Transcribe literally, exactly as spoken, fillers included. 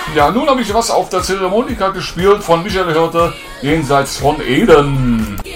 Ja, nun habe ich was auf der Ziehharmonika gespielt von Michael Hirte, Jenseits von Eden.